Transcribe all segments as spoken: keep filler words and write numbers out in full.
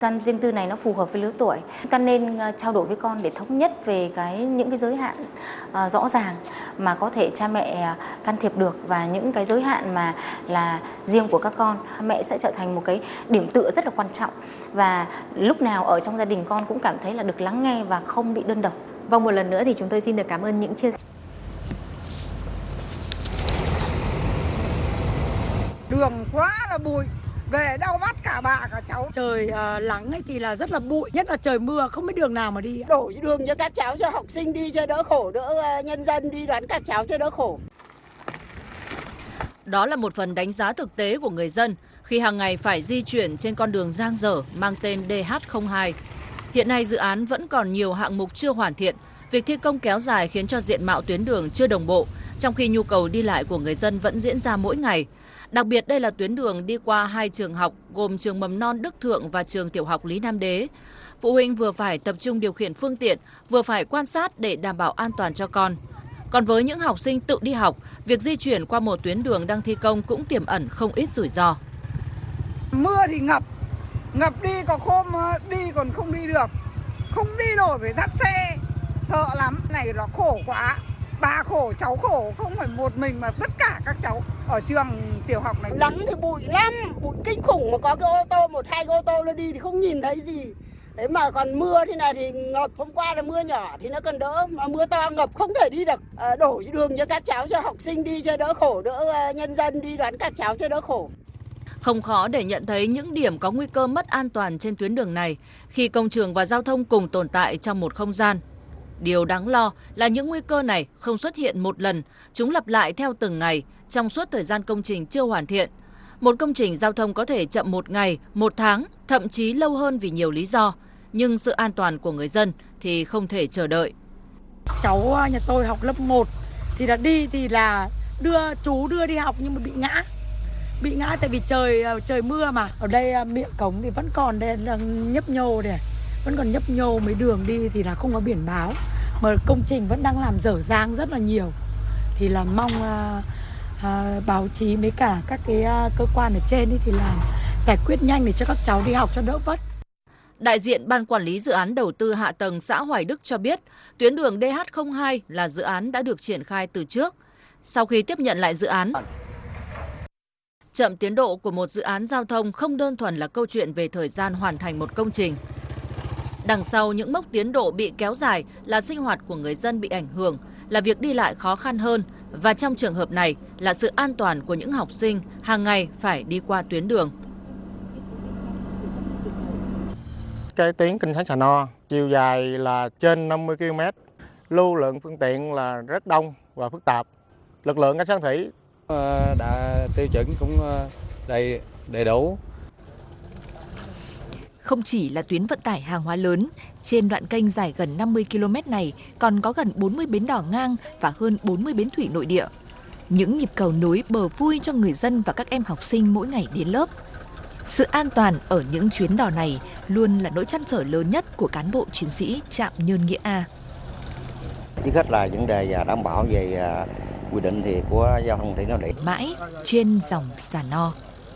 Gian riêng tư này nó phù hợp với lứa tuổi, ta nên trao đổi với con để thống nhất về cái những cái giới hạn uh, rõ ràng mà có thể cha mẹ can thiệp được, và những cái giới hạn mà là riêng của các con. Mẹ sẽ trở thành một cái điểm tựa rất là quan trọng, và lúc nào ở trong gia đình con cũng cảm thấy là được lắng nghe và không bị đơn độc. Vâng, một lần nữa thì chúng tôi xin được cảm ơn những chia sẻ. Đường quá là bụi, về đau mắt cả bà cả cháu. Trời uh, nắng ấy thì là rất là bụi, nhất là trời mưa không biết đường nào mà đi. Đổ đường cho các cháu, cho học sinh đi cho đỡ khổ, đỡ uh, nhân dân đi đón các cháu cho đỡ khổ. Đó là một phần đánh giá thực tế của người dân khi hàng ngày phải di chuyển trên con đường dang dở mang tên D H không hai. Hiện nay dự án vẫn còn nhiều hạng mục chưa hoàn thiện, việc thi công kéo dài khiến cho diện mạo tuyến đường chưa đồng bộ, trong khi nhu cầu đi lại của người dân vẫn diễn ra mỗi ngày. Đặc biệt đây là tuyến đường đi qua hai trường học gồm trường mầm non Đức Thượng và trường tiểu học Lý Nam Đế. Phụ huynh vừa phải tập trung điều khiển phương tiện, vừa phải quan sát để đảm bảo an toàn cho con. Còn với những học sinh tự đi học, việc di chuyển qua một tuyến đường đang thi công cũng tiềm ẩn không ít rủi ro. Mưa thì ngập, ngập đi còn khôm đi còn không đi được, không đi nổi phải dắt xe, sợ lắm. Này nó khổ quá. Bà khổ, cháu khổ, không phải một mình mà tất cả các cháu ở trường tiểu học này. Nắng thì bụi lắm, bụi kinh khủng, mà có cái ô tô, một hai cái ô tô nó đi thì không nhìn thấy gì. Thế mà còn mưa thế này thì ngập, hôm qua là mưa nhỏ thì nó còn đỡ, mà mưa to ngập không thể đi được. À, đổ đường cho các cháu, cho học sinh đi cho đỡ khổ, đỡ nhân dân đi đón các cháu cho đỡ khổ. Không khó để nhận thấy những điểm có nguy cơ mất an toàn trên tuyến đường này khi công trường và giao thông cùng tồn tại trong một không gian. Điều đáng lo là những nguy cơ này không xuất hiện một lần, chúng lặp lại theo từng ngày trong suốt thời gian công trình chưa hoàn thiện. Một công trình giao thông có thể chậm một ngày, một tháng, thậm chí lâu hơn vì nhiều lý do, nhưng sự an toàn của người dân thì không thể chờ đợi. Cháu nhà tôi học lớp một thì là đi thì là đưa chú đưa đi học nhưng mà bị ngã. Bị ngã tại vì trời trời mưa mà. Ở đây miệng cống thì vẫn còn đây là nhấp nhô này. Vẫn còn nhấp nhô, mấy đường đi thì là không có biển báo, mà công trình vẫn đang làm dở dang rất là nhiều. Thì là mong uh, uh, báo chí với cả các cái uh, cơ quan ở trên ấy thì làm giải quyết nhanh để cho các cháu đi học cho đỡ vất. Đại diện Ban Quản lý Dự án Đầu tư Hạ tầng xã Hoài Đức cho biết tuyến đường D H không hai là dự án đã được triển khai từ trước. Sau khi tiếp nhận lại dự án, chậm tiến độ của một dự án giao thông không đơn thuần là câu chuyện về thời gian hoàn thành một công trình. Đằng sau những mốc tiến độ bị kéo dài là sinh hoạt của người dân bị ảnh hưởng, là việc đi lại khó khăn hơn, và trong trường hợp này là sự an toàn của những học sinh hàng ngày phải đi qua tuyến đường. Cái tuyến Kinh Thánh Sà No chiều dài là trên năm mươi ki lô mét, lưu lượng phương tiện là rất đông và phức tạp. Lực lượng cảnh sát thủy đã tiêu chuẩn cũng đầy đầy đủ. Không chỉ là tuyến vận tải hàng hóa lớn, trên đoạn kênh dài gần năm mươi ki lô mét này còn có gần bốn mươi bến đò ngang và hơn bốn mươi bến thủy nội địa. Những nhịp cầu nối bờ vui cho người dân và các em học sinh mỗi ngày đến lớp. Sự an toàn ở những chuyến đò này luôn là nỗi trăn trở lớn nhất của cán bộ chiến sĩ trạm Nhơn Nghĩa A. Trước hết là vấn đề đảm bảo về quy định thì của giao thông thủy nội địa. Mãi trên dòng Sà No.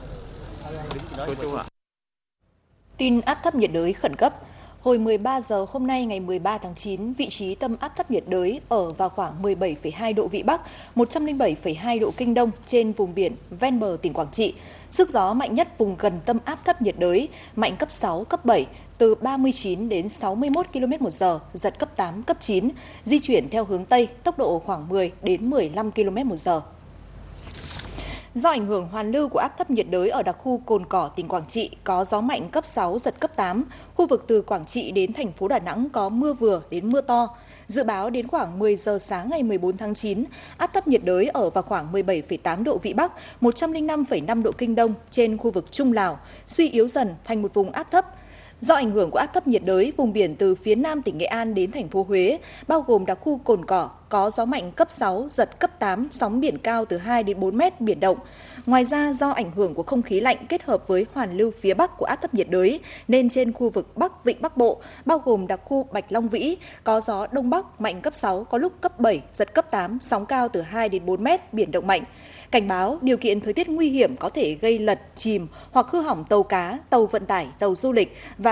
Tin áp thấp nhiệt đới khẩn cấp. Hồi mười ba giờ hôm nay ngày mười ba tháng chín, vị trí tâm áp thấp nhiệt đới ở vào khoảng mười bảy phẩy hai độ Vĩ Bắc, một trăm lẻ bảy phẩy hai độ Kinh Đông trên vùng biển ven bờ tỉnh Quảng Trị. Sức gió mạnh nhất vùng gần tâm áp thấp nhiệt đới, mạnh cấp sáu, cấp bảy, từ ba mươi chín đến sáu mươi mốt ki lô mét một giờ, giật cấp tám, cấp chín, di chuyển theo hướng Tây, tốc độ khoảng mười đến mười lăm ki lô mét một giờ. Do ảnh hưởng hoàn lưu của áp thấp nhiệt đới ở đặc khu Cồn Cỏ, tỉnh Quảng Trị có gió mạnh cấp sáu, giật cấp tám. Khu vực từ Quảng Trị đến thành phố Đà Nẵng có mưa vừa đến mưa to. Dự báo đến khoảng mười giờ sáng ngày mười bốn tháng chín, áp thấp nhiệt đới ở vào khoảng mười bảy phẩy tám độ Vĩ Bắc, một trăm lẻ năm phẩy năm độ Kinh Đông trên khu vực Trung Lào, suy yếu dần thành một vùng áp thấp. Do ảnh hưởng của áp thấp nhiệt đới, vùng biển từ phía nam tỉnh Nghệ An đến thành phố Huế, bao gồm đặc khu Cồn Cỏ, có gió mạnh cấp sáu, giật cấp tám, sóng biển cao từ hai đến bốn mét, biển động. Ngoài ra, do ảnh hưởng của không khí lạnh kết hợp với hoàn lưu phía bắc của áp thấp nhiệt đới, nên trên khu vực Bắc Vịnh Bắc Bộ, bao gồm đặc khu Bạch Long Vĩ, có gió đông bắc mạnh cấp sáu, có lúc cấp bảy, giật cấp tám, sóng cao từ hai đến bốn mét, biển động mạnh. Cảnh báo điều kiện thời tiết nguy hiểm có thể gây lật, chìm hoặc hư hỏng tàu cá, tàu vận tải, tàu du lịch và